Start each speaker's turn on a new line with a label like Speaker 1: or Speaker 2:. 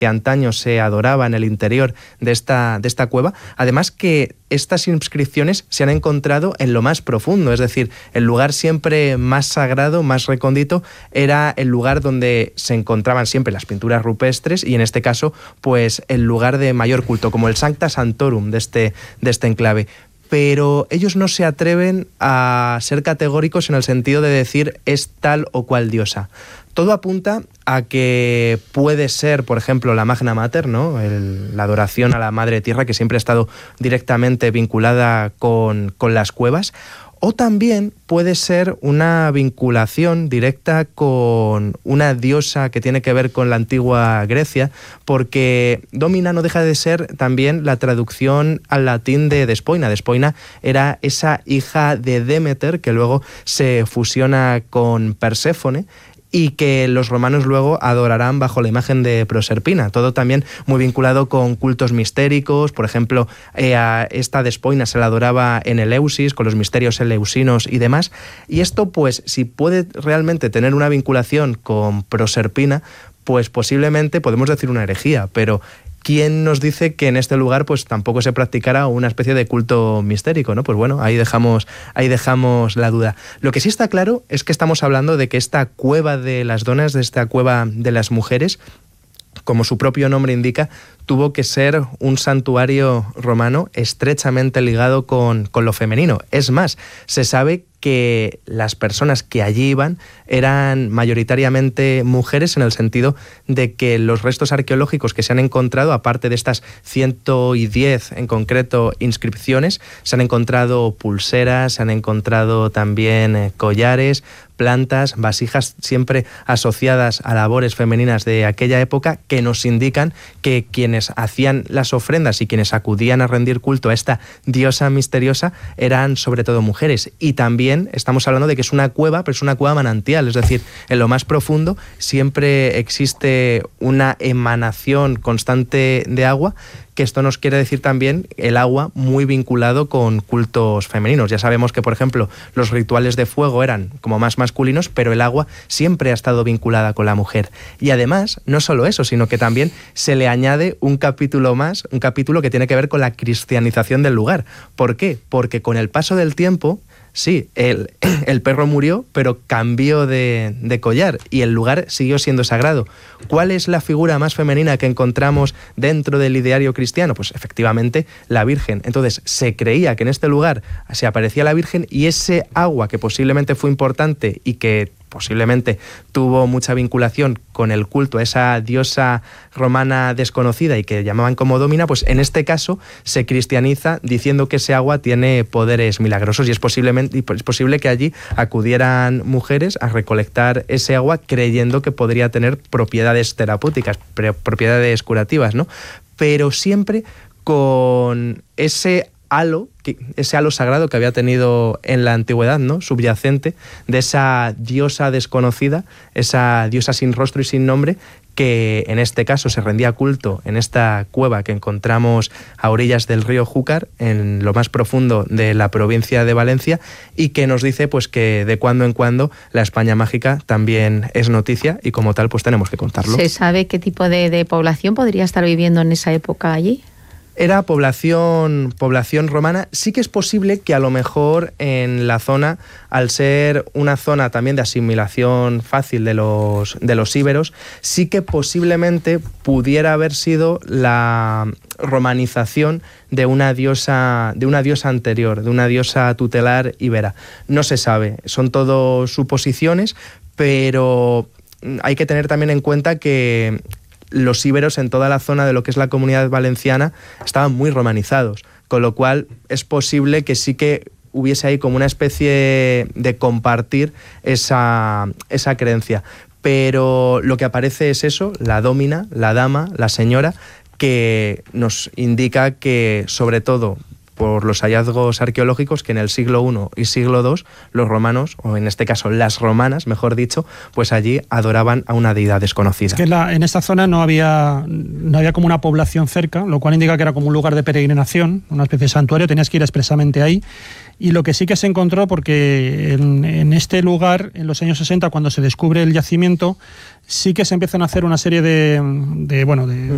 Speaker 1: que antaño se adoraba en el interior de esta cueva. Además que estas inscripciones se han encontrado en lo más profundo, es decir, el lugar siempre más sagrado, más recóndito, era el lugar donde se encontraban siempre las pinturas rupestres y en este caso, pues el lugar de mayor culto, como el Sancta Sanctorum de este enclave. Pero ellos no se atreven a ser categóricos en el sentido de decir es tal o cual diosa. Todo apunta a que puede ser, por ejemplo, la Magna Mater, ¿no? La adoración a la Madre Tierra, que siempre ha estado directamente vinculada con las cuevas, o también puede ser una vinculación directa con una diosa que tiene que ver con la antigua Grecia, porque Domina no deja de ser también la traducción al latín de Despoina. Despoina era esa hija de Demeter que luego se fusiona con Perséfone, y que los romanos luego adorarán bajo la imagen de Proserpina. Todo también muy vinculado con cultos mistéricos. Por ejemplo, a esta Despoina se la adoraba en Eleusis, con los misterios eleusinos y demás. Y esto, pues, si puede realmente tener una vinculación con Proserpina, pues posiblemente podemos decir una herejía, pero ¿quién nos dice que en este lugar pues tampoco se practicara una especie de culto mistérico, ¿no? Pues bueno, ahí dejamos la duda. Lo que sí está claro es que estamos hablando de que esta cueva de las donas, de esta cueva de las mujeres, como su propio nombre indica, tuvo que ser un santuario romano estrechamente ligado con lo femenino. Es más, se sabe que las personas que allí iban eran mayoritariamente mujeres, en el sentido de que los restos arqueológicos que se han encontrado, aparte de estas 110 en concreto inscripciones, se han encontrado pulseras, se han encontrado también collares, plantas, vasijas, siempre asociadas a labores femeninas de aquella época, que nos indican que quienes hacían las ofrendas y quienes acudían a rendir culto a esta diosa misteriosa eran sobre todo mujeres. Y también estamos hablando de que es una cueva, pero es una cueva manantial, es decir, en lo más profundo siempre existe una emanación constante de agua, que esto nos quiere decir también el agua muy vinculado con cultos femeninos. Ya sabemos que, por ejemplo, los rituales de fuego eran como más masculinos, pero el agua siempre ha estado vinculada con la mujer. Y además, no solo eso, sino que también se le añade un capítulo más, un capítulo que tiene que ver con la cristianización del lugar. ¿Por qué? Porque con el paso del tiempo, sí, el perro murió, pero cambió de collar y el lugar siguió siendo sagrado. ¿Cuál es la figura más femenina que encontramos dentro del ideario cristiano? Pues efectivamente la Virgen. Entonces se creía que en este lugar se aparecía la Virgen, y ese agua, que posiblemente fue importante y que posiblemente tuvo mucha vinculación con el culto a esa diosa romana desconocida y que llamaban como Domina, pues en este caso se cristianiza diciendo que ese agua tiene poderes milagrosos, y es posible que allí acudieran mujeres a recolectar ese agua creyendo que podría tener propiedades terapéuticas, propiedades curativas, ¿no? Pero siempre con ese halo sagrado que había tenido en la antigüedad, ¿no? Subyacente, de esa diosa desconocida, esa diosa sin rostro y sin nombre, que en este caso se rendía culto en esta cueva que encontramos a orillas del río Júcar, en lo más profundo de la provincia de Valencia, y que nos dice pues que de cuando en cuando la España mágica también es noticia, y como tal pues tenemos que contarlo.
Speaker 2: ¿Se sabe qué tipo de población podría estar viviendo en esa época allí?
Speaker 1: Era población romana. Sí que es posible que a lo mejor en la zona, al ser una zona también de asimilación fácil de los íberos, sí que posiblemente pudiera haber sido la romanización de una diosa anterior, de una diosa tutelar íbera. No se sabe, son todo suposiciones, pero hay que tener también en cuenta que los íberos en toda la zona de lo que es la Comunidad Valenciana estaban muy romanizados, con lo cual es posible que sí que hubiese ahí como una especie de compartir esa creencia. Pero lo que aparece es eso, la Domina, la dama, la señora, que nos indica que, sobre todo por los hallazgos arqueológicos, que en el siglo I y siglo II los romanos, o en este caso las romanas, mejor dicho, pues allí adoraban a una deidad desconocida.
Speaker 3: Es que en esta zona no había como una población cerca, lo cual indica que era como un lugar de peregrinación, una especie de santuario, tenías que ir expresamente ahí. Y lo que sí que se encontró, porque en este lugar, en los años 60, cuando se descubre el yacimiento, sí que se empiezan a hacer una serie de